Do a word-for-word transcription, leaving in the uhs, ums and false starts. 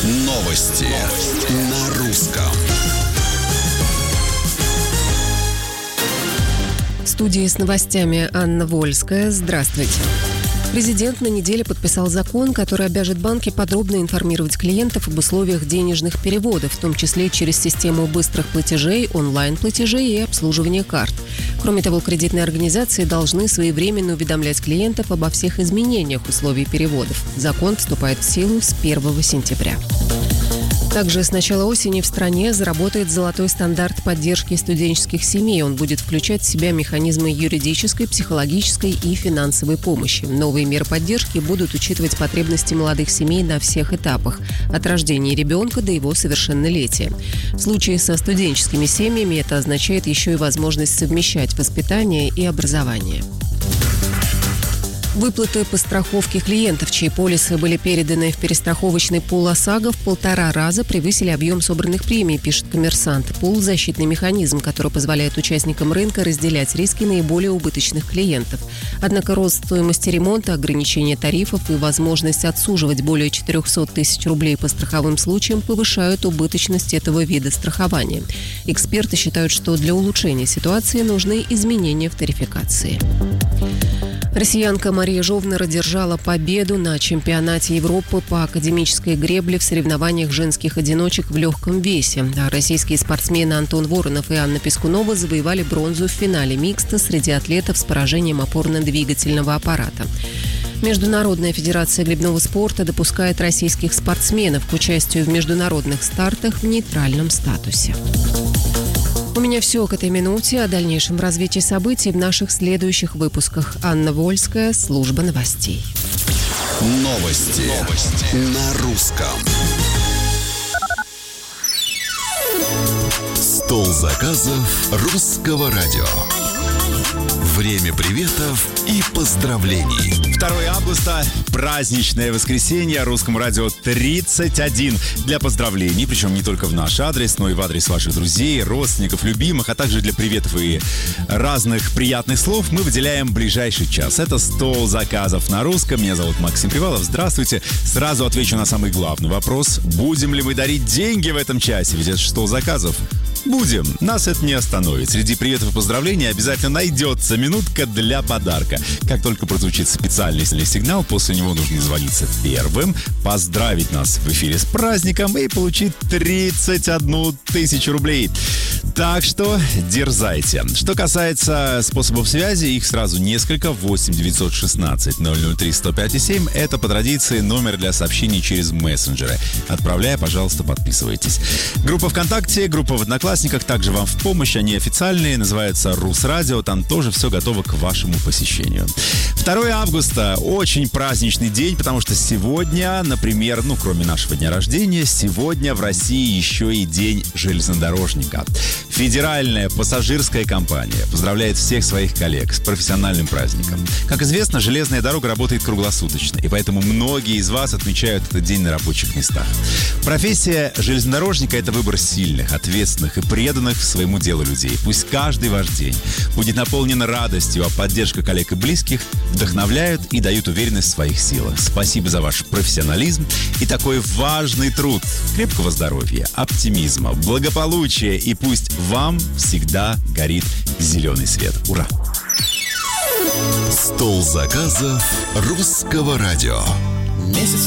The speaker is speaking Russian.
Новости на русском. В студии с новостями Анна Вольская. Здравствуйте. Президент на неделе подписал закон, который обяжет банки подробно информировать клиентов об условиях денежных переводов, в том числе через систему быстрых платежей, онлайн-платежей и обслуживания карт. Кроме того, кредитные организации должны своевременно уведомлять клиентов обо всех изменениях условий переводов. Закон вступает в силу с первого сентября. Также с начала осени в стране заработает золотой стандарт поддержки студенческих семей. Он будет включать в себя механизмы юридической, психологической и финансовой помощи. Новые меры поддержки будут учитывать потребности молодых семей на всех этапах – от рождения ребенка до его совершеннолетия. В случае со студенческими семьями это означает еще и возможность совмещать воспитание и образование. Выплаты по страховке клиентов, чьи полисы были переданы в перестраховочный пул ОСАГО, в полтора раза превысили объем собранных премий, пишет «Коммерсант». Пул – защитный механизм, который позволяет участникам рынка разделять риски наиболее убыточных клиентов. Однако рост стоимости ремонта, ограничение тарифов и возможность отсуживать более четыреста тысяч рублей по страховым случаям повышают убыточность этого вида страхования. Эксперты считают, что для улучшения ситуации нужны изменения в тарификации. Россиянка Мария Жовнер одержала победу на чемпионате Европы по академической гребле в соревнованиях женских одиночек в легком весе. А российские спортсмены Антон Воронов и Анна Пискунова завоевали бронзу в финале микста среди атлетов с поражением опорно-двигательного аппарата. Международная федерация гребного спорта допускает российских спортсменов к участию в международных стартах в нейтральном статусе. У меня все к этой минуте. О дальнейшем развитии событий в наших следующих выпусках. Анна Вольская, служба новостей. Новости, Новости. на русском. Стол заказов русского радио. Время приветов и поздравлений. второго августа, праздничное воскресенье, Русскому радио тридцать один. Для поздравлений, причем не только в наш адрес, но и в адрес ваших друзей, родственников, любимых, а также для приветов и разных приятных слов мы выделяем ближайший час. Это стол заказов на русском. Меня зовут Максим Привалов. Здравствуйте. Сразу отвечу на самый главный вопрос. Будем ли мы дарить деньги в этом часе? Ведь это стол заказов. Будем. Нас это не остановит. Среди приветов и поздравлений обязательно найдется минутка для подарка. Как только прозвучит специальный сигнал, после него нужно звониться первым, поздравить нас в эфире с праздником и получить тридцать одну тысячу рублей. Так что дерзайте. Что касается способов связи, их сразу несколько. восемь девятьсот шестнадцать ноль ноль три сто пять семь. Это по традиции номер для сообщений через мессенджеры. Отправляя, пожалуйста, подписывайтесь. Группа ВКонтакте, группа в Одноклассниках также вам в помощь. Они официальные, называются Русрадио. Там тоже все готово к вашему посещению. второго августа очень праздничный день, потому что сегодня, например, ну, кроме нашего дня рождения, сегодня в России еще и день железнодорожника. Федеральная пассажирская компания поздравляет всех своих коллег с профессиональным праздником. Как известно, железная дорога работает круглосуточно, и поэтому многие из вас отмечают этот день на рабочих местах. Профессия железнодорожника – это выбор сильных, ответственных и преданных своему делу людей. Пусть каждый ваш день будет наполнен радостью, а поддержка коллег и близких вдохновляют и дают уверенность в своих силах. Спасибо за ваш профессионализм и такой важный труд. Крепкого здоровья, оптимизма, благополучия, и пусть вам всегда горит зеленый свет. Ура! Стол заказов русского радио. Месяц